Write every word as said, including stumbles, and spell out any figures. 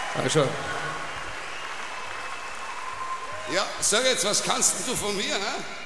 Also, Ja, sag jetzt, was kannst denn du von mir, hä?